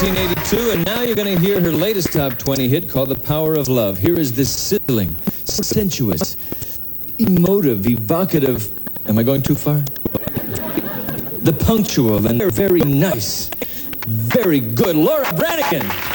1982, and now you're going to hear her latest top 20 hit called The Power of Love. Here is this sizzling, sensuous, emotive, evocative, am I going too far? The punctual and very nice, very good Laura Branigan.